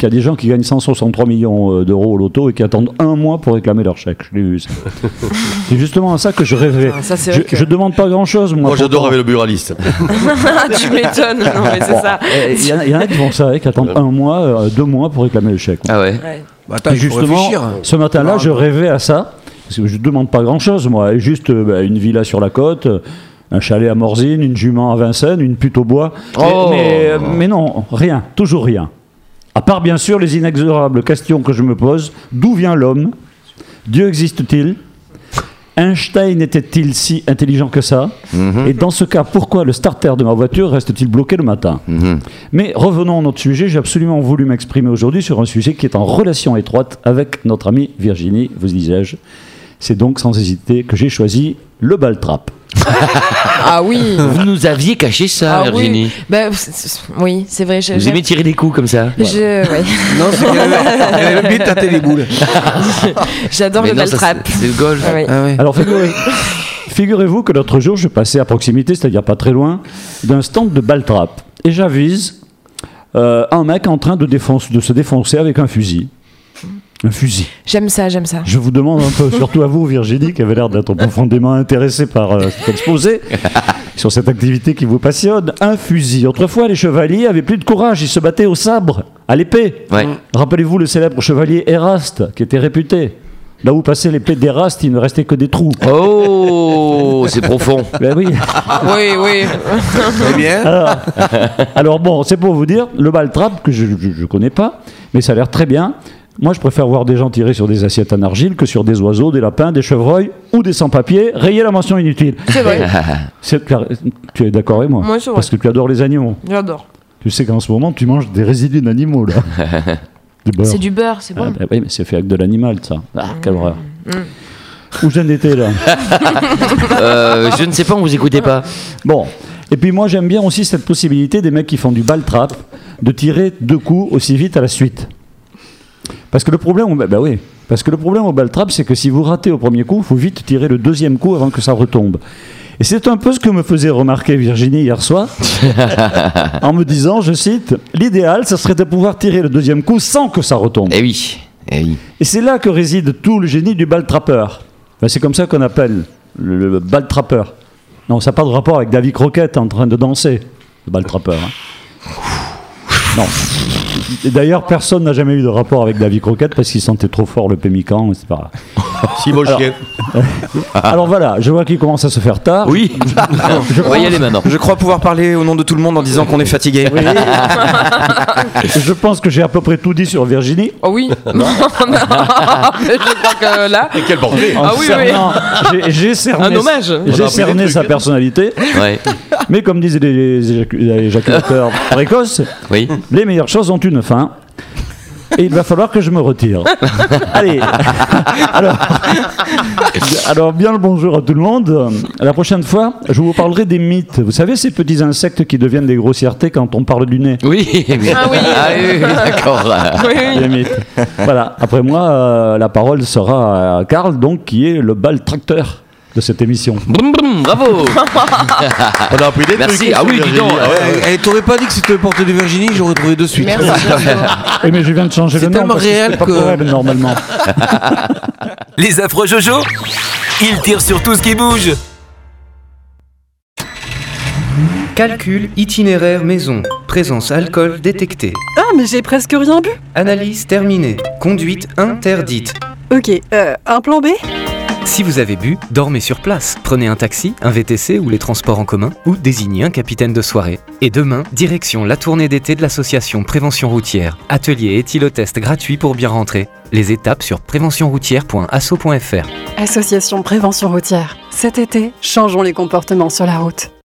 qu'il y a des gens qui gagnent 163 millions d'euros au loto et qui attendent un mois pour réclamer leur chèque. Je l'ai vu, ça. C'est justement à ça que je rêvais. Ça, c'est vrai que... Je demande pas grand-chose. Moi j'adore avec le buraliste. Tu m'étonnes, non mais c'est ça. Il y en a qui font ça, qui attendent un mois, 2 mois pour réclamer le chèque. Ah ouais. Bah, attends, Et il faut justement, réfléchir. ce matin-là, je rêvais à ça. Parce que je ne demande pas grand-chose, moi. Juste une villa sur la côte, un chalet à Morzine, une jument à Vincennes, une pute au bois. Mais non, rien, toujours rien. À part, bien sûr, les inexorables questions que je me pose. D'où vient l'homme ? Dieu existe-t-il ? Einstein était-il si intelligent que ça ? Et dans ce cas, pourquoi le starter de ma voiture reste-t-il bloqué le matin ? Mais revenons à notre sujet. J'ai absolument voulu m'exprimer aujourd'hui sur un sujet qui est en relation étroite avec notre amie Virginie, vous disais-je. C'est donc sans hésiter que j'ai choisi le ball-trap. Ah oui. Vous nous aviez caché ça, Virginie. Oui, oui, c'est vrai. Vous aimez tirer des coups comme ça. Ouais. Non, c'est qu'elle avait oublié de tâter les boules. J'adore le ball-trap. C'est le golf. Ah oui. Ah ouais. Alors figurez-vous que l'autre jour, je passais à proximité, c'est-à-dire pas très loin, d'un stand de ball-trap. Et j'avise un mec en train de se défoncer avec un fusil. Un fusil. J'aime ça. Je vous demande un peu, surtout à vous Virginie, qui avez l'air d'être profondément intéressée par cet exposé, sur cette activité qui vous passionne. Un fusil. Autrefois, les chevaliers avaient plus de courage, ils se battaient au sabre, à l'épée. Ouais. Rappelez-vous le célèbre chevalier Éraste, qui était réputé. Là où passaient l'épée d'Éraste, il ne restait que des trous. Oh, c'est profond. Ben oui. Oui. Très bien. Alors bon, c'est pour vous dire, le ball-trap, que je ne connais pas, mais ça a l'air très bien. Moi, je préfère voir des gens tirer sur des assiettes en argile que sur des oiseaux, des lapins, des chevreuils ou des sans-papiers. Rayer la mention inutile. C'est vrai. Tu es d'accord avec moi ? Moi, c'est vrai. Parce que tu adores les animaux. J'adore. Tu sais qu'en ce moment, tu manges des résidus d'animaux, là. Du beurre. C'est du beurre, c'est bon. Oui, mais c'est fait avec de l'animal, ça. Ah, quelle horreur. Où j'en étais, là ? Je ne sais pas, on vous écoutez pas. Bon. Et puis moi, j'aime bien aussi cette possibilité des mecs qui font du ball-trap de tirer 2 coups aussi vite à la suite. Parce que le problème, au ball-trap, c'est que si vous ratez au premier coup, il faut vite tirer le deuxième coup avant que ça retombe. Et c'est un peu ce que me faisait remarquer Virginie hier soir, en me disant, je cite, « L'idéal, ça serait de pouvoir tirer le deuxième coup sans que ça retombe. » Eh oui. Et c'est là que réside tout le génie du ball-trappeur. Ben, c'est comme ça qu'on appelle le ball-trappeur. Non, ça n'a pas de rapport avec Davy Crockett en train de danser, le ball-trappeur. Non. Et d'ailleurs, personne n'a jamais eu de rapport avec Davy Crockett parce qu'il sentait trop fort le pémican, c'est pas grave. Si bon chien. Alors voilà, je vois qu'il commence à se faire tard. Oui. On va y aller maintenant. Je crois pouvoir parler au nom de tout le monde en disant qu'on est fatigué. Oui. Je pense que j'ai à peu près tout dit sur Virginie. Oh oui. Non. Je crois que là. Et quel portrait. En cernant, j'ai cerné, Un hommage. J'ai cerné sa personnalité. Ouais. Mais comme disent les éjaculateurs précoces, Oui. les meilleures choses ont une fin. Et il va falloir que je me retire. Allez. Alors, bien le bonjour à tout le monde. La prochaine fois, je vous parlerai des mythes. Vous savez, ces petits insectes qui deviennent des grossièretés quand on parle du nez. Oui. Ah oui. Oui, d'accord. Les mythes. Voilà. Après moi, la parole sera à Karl, donc, qui est le ball-tracteur de cette émission. Brum, brum, bravo. On a appris des Merci. trucs. Ah oui, dis donc. T'aurais pas dit que c'était le portrait de Virginie, j'aurais trouvé de suite. Merci. Oui, mais je viens de changer C'est le nom tellement parce que réel c'est pas que- pour elle, normalement. Les affreux Jojo, ils tirent sur tout ce qui bouge. Calcul itinéraire maison. Présence alcool détectée. Ah, mais j'ai presque rien bu. Analyse terminée. Conduite interdite. Ok, un plan B? Si vous avez bu, dormez sur place. Prenez un taxi, un VTC ou les transports en commun, ou désignez un capitaine de soirée. Et demain, direction la tournée d'été de l'association Prévention Routière. Atelier éthylotest gratuit pour bien rentrer. Les étapes sur préventionroutière.asso.fr. Association Prévention Routière. Cet été, changeons les comportements sur la route.